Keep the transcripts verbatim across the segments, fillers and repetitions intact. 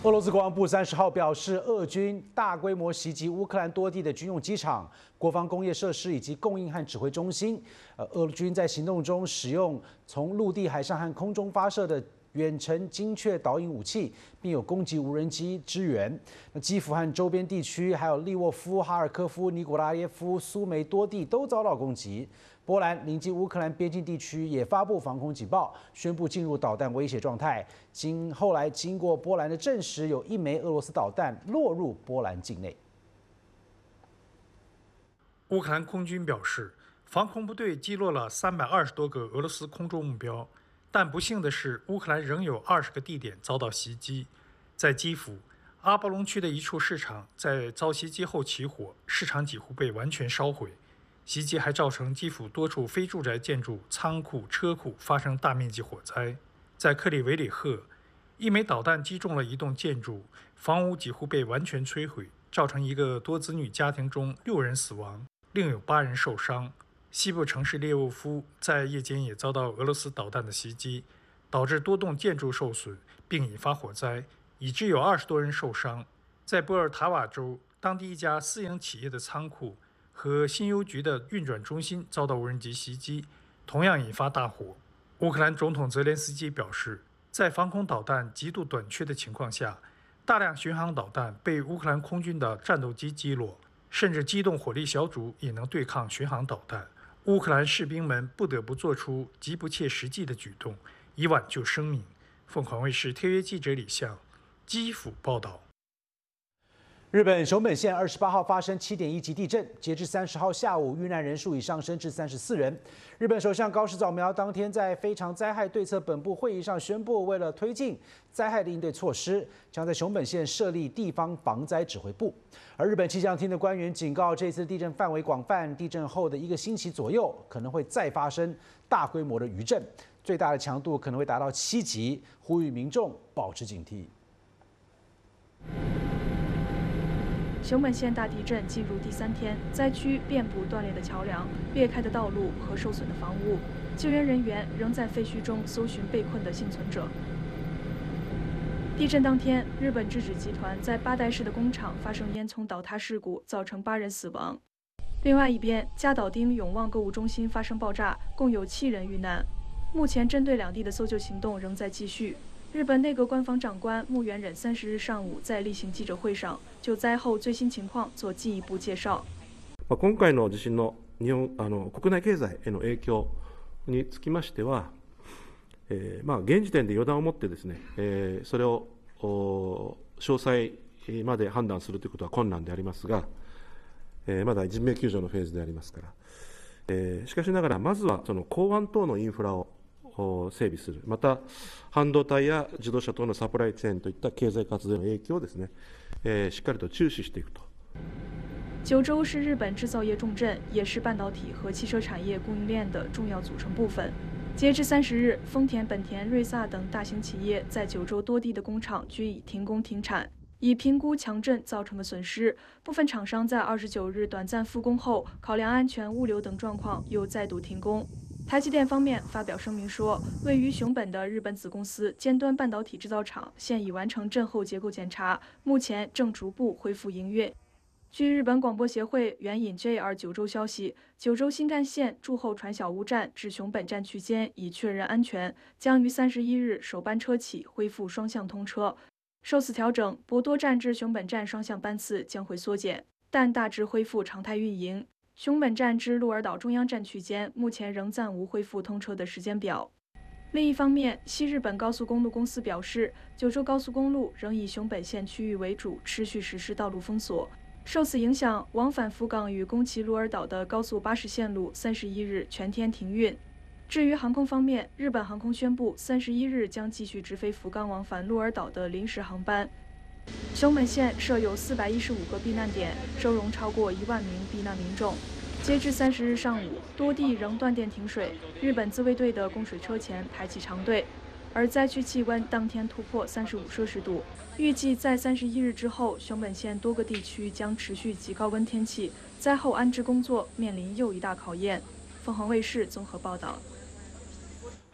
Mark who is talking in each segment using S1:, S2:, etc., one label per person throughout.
S1: 俄罗斯国防部三十号表示，俄军大规模袭击乌克兰多地的军用机场、国防工业设施以及供应和指挥中心。呃，俄军在行动中使用从陆地、海上和空中发射的远程精确导引武器，并有攻击无人机支援。那基辅和周边地区，还有利沃夫、哈尔科夫、尼古拉耶夫、苏梅多地都遭到攻击。波兰临近乌克兰边境地区也发布防空警报，宣布进入导弹威胁状态。经后来经过波兰的证实，有一枚俄罗斯导弹落入波兰境内。
S2: 乌克兰空军表示，防空部队击落了三百二十多个俄罗斯空中目标，但不幸的是，乌克兰仍有二十个地点遭到袭击。在基辅阿波隆区的一处市场在遭袭击后起火，市场几乎被完全烧毁。袭击还造成基辅多处非住宅建筑、仓库、车库发生大面积火灾。在克里维里赫，一枚导弹击中了一栋建筑，房屋几乎被完全摧毁，造成一个多子女家庭中六人死亡，另有八人受伤。西部城市列沃夫在夜间也遭到俄罗斯导弹的袭击，导致多栋建筑受损，并引发火灾，以致有二十多人受伤。在波尔塔瓦州，当地一家私营企业的仓库和新邮局的运转中心遭到无人机袭击，同样引发大火。乌克兰总统泽连斯基表示，在防空导弹极度短缺的情况下，大量巡航导弹被乌克兰空军的战斗机击落，甚至机动火力小组也能对抗巡航导弹。乌克兰士兵们不得不做出极不切实际的举动，以挽救生命。凤凰卫视特约记者李相基辅报道。
S1: 日本熊本县二十八号发生七点一级地震，截至三十号下午，遇难人数已上升至三十四人。日本首相高市早苗当天在非常灾害对策本部会议上宣布，为了推进灾害的应对措施，将在熊本县设立地方防灾指挥部。而日本气象厅的官员警告，这次地震范围广泛，地震后的一个星期左右可能会再发生大规模的余震，最大的强度可能会达到七级，呼吁民众保持警惕。
S3: 熊本县大地震进入第三天，灾区遍布断裂的桥梁、裂开的道路和受损的房屋，救援人员仍在废墟中搜寻被困的幸存者。地震当天，日本制纸集团在八代市的工厂发生烟囱倒塌事故，造成八人死亡。另外一边，加岛町永旺购物中心发生爆炸，共有七人遇难。目前，针对两地的搜救行动仍在继续。日本内阁官房长官木原忍三十日上午在例行记者会上就灾后最新情况做进一步介绍。
S4: 今回の地震の日本あの国内経済への影響につきましては、えー、まあ現時点で予断を持ってですね、えー、それを詳細まで判断するということは困難でありますが、えー、まだ人命救助のフェーズでありますから、えー、しかしながらまずはその港湾等のインフラを整備する、また半導体や自動車等のサプライチェーンといった経済活動の影響をですね、えー、しっかりと注視していくと。
S3: 九州是日本制造业重镇，也是半导体和汽车产业供应链的重要组成部分。截至三十日，丰田、本田、瑞萨等大型企业在九州多地的工厂均已停工停产。以评估强震造成的损失，部分厂商在二十九日短暂复工后，考量安全、物流等状况，又再度停工。台积电方面发表声明说，位于熊本的日本子公司尖端半导体制造厂现已完成震后结构检查，目前正逐步恢复营运。据日本广播协会援引 J R 九州消息，九州新干线驻后传小屋站至熊本站区间已确认安全，将于三十一日首班车起恢复双向通车。受此调整，博多站至熊本站双向班次将会缩减，但大致恢复常态运营。熊本站至鹿儿岛中央站区间目前仍暂无恢复通车的时间表。另一方面，西日本高速公路公司表示，九州高速公路仍以熊本县区域为主，持续实施道路封锁。受此影响，往返福冈与宫崎鹿儿岛的高速巴士线路三十一日全天停运。至于航空方面，日本航空宣布，三十一日将继续直飞福冈往返鹿儿岛的临时航班。熊本县设有四百一十五个避难点，收容超过一万名避难民众。截至三十日上午，多地仍断电停水，日本自卫队的供水车前排起长队。而灾区气温当天突破三十五摄氏度，预计在三十一日之后，熊本县多个地区将持续极高温天气，灾后安置工作面临又一大考验。凤凰卫视综合报道。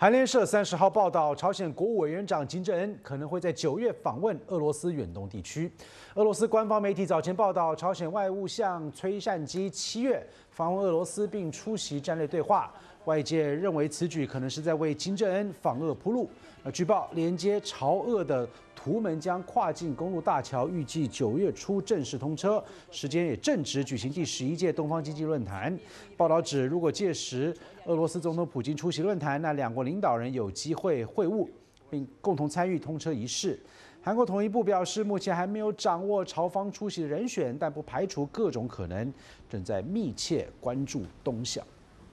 S1: 韩联社三十号报道，朝鲜国务委员长金正恩可能会在九月访问俄罗斯远东地区。俄罗斯官方媒体早前报道，朝鲜外务相崔善基七月访问俄罗斯并出席战略对话。外界认为此举可能是在为金正恩访俄铺路。呃，据报，连接朝俄的图门江跨境公路大桥预计九月初正式通车，时间也正值举行第十一届东方经济论坛。报道指，如果届时俄罗斯总统普京出席论坛，那两国领导人有机会会晤，并共同参与通车仪式。韩国统一部表示，目前还没有掌握朝方出席的人选，但不排除各种可能，正在密切关注动向。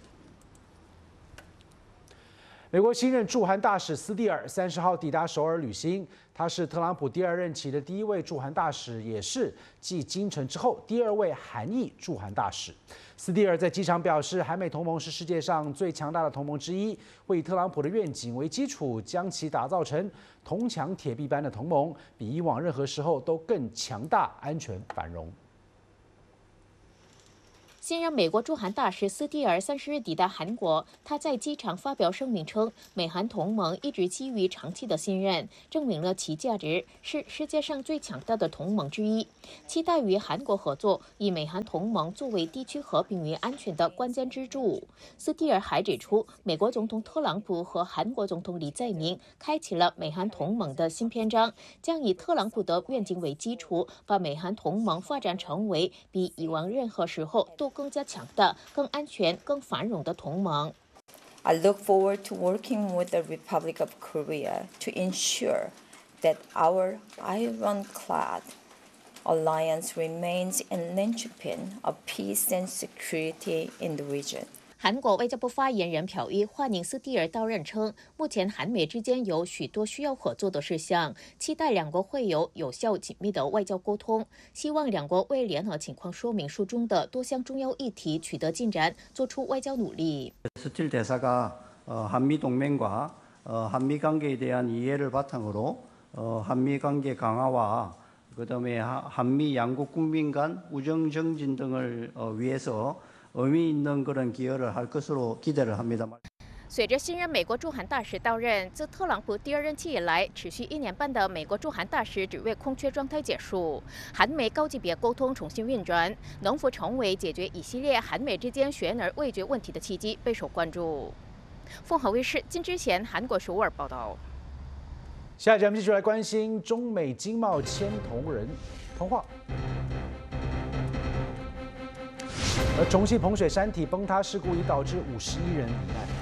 S1: 美国新任驻韩大使斯蒂尔三十号抵达首尔履新，他是特朗普第二任期的第一位驻韩大使，也是继金城之后第二位韩裔驻韩大使。斯蒂尔在机场表示，韩美同盟是世界上最强大的同盟之一，会以特朗普的愿景为基础，将其打造成铜墙铁壁般的同盟，比以往任何时候都更强大、安全、繁荣。
S5: 现任美国驻韩大使斯蒂尔三十日抵达韩国，他在机场发表声明称，美韩同盟一直基于长期的信任，证明了其价值，是世界上最强大的同盟之一。期待与韩国合作，以美韩同盟作为地区和平与安全的关键支柱。斯蒂尔还指出，美国总统特朗普和韩国总统李在明开启了美韩同盟的新篇章，将以特朗普的愿景为基础，把美韩同盟发展成为比以往任何时候都更加强大、更安全、更繁荣的同盟。
S6: I look forward to working with the Republic of Korea to ensure that our ironclad alliance remains a linchpin of peace and security in the region.
S5: 韩国外交部发言人朴一欢迎斯蒂尔到任称，目前韩美之间有许多需要合作的事项，期待两国会有有效紧密的外交沟通，希望两国为联合情况说明书中的多项重要议题取得进展，做出外交努力。
S7: 스틸 대사가 한미 동맹과 한미 관계에 대한 이해를 바탕으로 한미 관계 강화와 그다음에 한미 양국 국민 간 우정 정진 등을 위해서 의미 있는 그런 기여를 할 것으로 기대를 합니다.
S5: 随着新任美国驻韩大使到任，自特朗普第二任期以来，持续一年半的美国驻韩大使职位空缺状态结束，韩美高级别沟通重新运转，能否成为解决一系列韩美之间悬而未决问题的契机，备受关注。凤凰卫视金之贤韩国首尔报道。
S1: 下一节我们继续来关心中美经贸牵头人通话。 而重庆彭水山体崩塌事故已导致五十一人罹难。